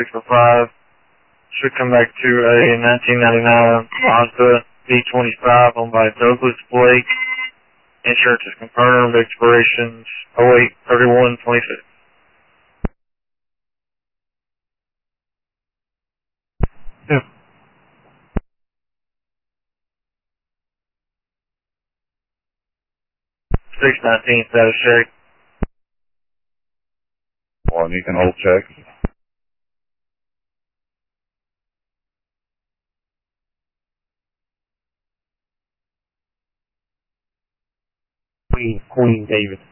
605. Should come back to a 1999 Mazda V25 owned by Douglas Blake. Insurance is confirmed. Expirations 08/31/26. Yeah. 619 status check. One, you can hold check. Queen David.